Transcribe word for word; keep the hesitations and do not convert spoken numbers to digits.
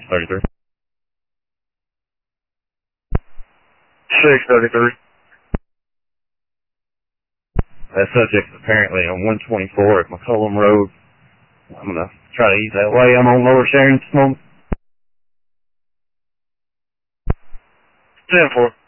thirty-three. six thirty-three. That subject's apparently on one twenty-four at McCollum Road. I'm going to try to ease that way. I'm on Lower Sharon at this moment. ten four.